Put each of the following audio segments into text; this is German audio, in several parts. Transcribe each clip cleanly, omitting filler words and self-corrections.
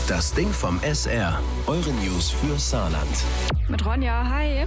Das Ding vom SR. Eure News für Saarland. Mit Ronja, hi.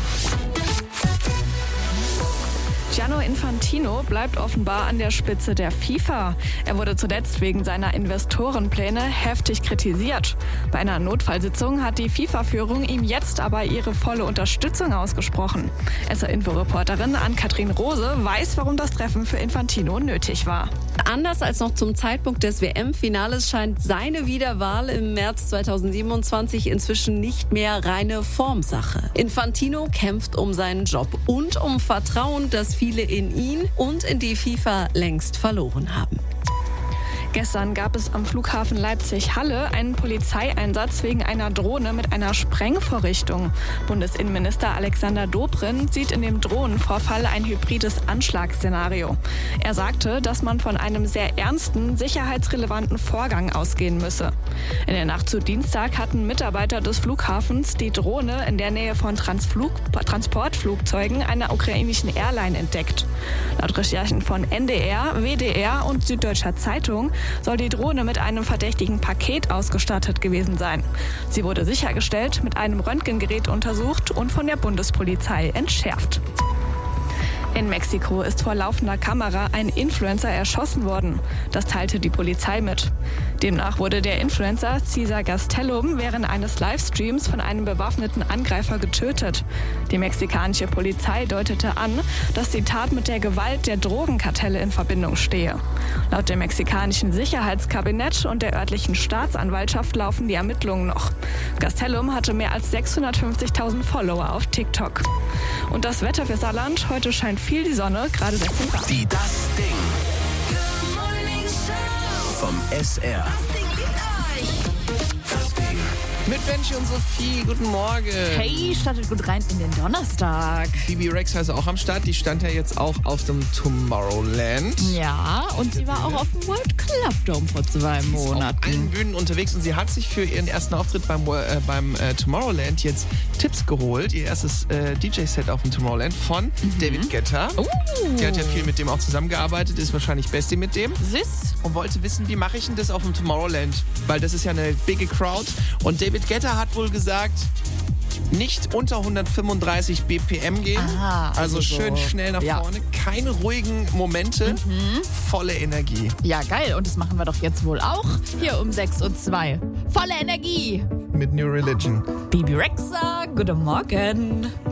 Gianni Infantino bleibt offenbar an der Spitze der FIFA. Er wurde zuletzt wegen seiner Investorenpläne heftig kritisiert. Bei einer Notfallsitzung hat die FIFA-Führung ihm jetzt aber ihre volle Unterstützung ausgesprochen. SR-Info-Reporterin Ann-Kathrin Rose weiß, warum das Treffen für Infantino nötig war. Anders als noch zum Zeitpunkt des WM-Finales scheint seine Wiederwahl im März 2027 inzwischen nicht mehr reine Formsache. Infantino kämpft um seinen Job und um Vertrauen, das viele in ihn und in die FIFA längst verloren haben. Gestern gab es am Flughafen Leipzig-Halle einen Polizeieinsatz wegen einer Drohne mit einer Sprengvorrichtung. Bundesinnenminister Alexander Dobrindt sieht in dem Drohnenvorfall ein hybrides Anschlagsszenario. Er sagte, dass man von einem sehr ernsten, sicherheitsrelevanten Vorgang ausgehen müsse. In der Nacht zu Dienstag hatten Mitarbeiter des Flughafens die Drohne in der Nähe von Transportflugzeugen einer ukrainischen Airline entdeckt. Laut Recherchen von NDR, WDR und Süddeutscher Zeitung soll die Drohne mit einem verdächtigen Paket ausgestattet gewesen sein. Sie wurde sichergestellt, mit einem Röntgengerät untersucht und von der Bundespolizei entschärft. In Mexiko ist vor laufender Kamera ein Influencer erschossen worden. Das teilte die Polizei mit. Demnach wurde der Influencer Cesar Gastelum während eines Livestreams von einem bewaffneten Angreifer getötet. Die mexikanische Polizei deutete an, dass die Tat mit der Gewalt der Drogenkartelle in Verbindung stehe. Laut dem mexikanischen Sicherheitskabinett und der örtlichen Staatsanwaltschaft laufen die Ermittlungen noch. Gastelum hatte mehr als 650.000 Follower auf TikTok. Und das Wetter für Saarland: heute scheint viel die Sonne, gerade 16 Grad. Die Das Ding vom SR. Mit Benji und Sophie, guten Morgen. Hey, startet gut rein in den Donnerstag. Bibi Rex ist auch am Start. Die stand ja jetzt auch auf dem Tomorrowland. Ja, und sie war auch auf dem World Club Dome vor 2 Monaten. Auf allen Bühnen unterwegs und sie hat sich für ihren ersten Auftritt beim Tomorrowland jetzt Tipps geholt. Ihr erstes DJ-Set auf dem Tomorrowland von David Guetta. Sie hat ja viel mit dem auch zusammengearbeitet, ist wahrscheinlich Bestie mit dem. Und wollte wissen, wie mache ich denn das auf dem Tomorrowland? Weil das ist ja eine bigge Crowd. Und David Guetta hat wohl gesagt, nicht unter 135 BPM gehen. Also schön schnell nach vorne. Keine ruhigen Momente. Volle Energie. Ja, geil. Und das machen wir doch jetzt wohl auch. Hier um 6:02 Uhr. Volle Energie. Mit New Religion. Bibi Rexa, guten Morgen.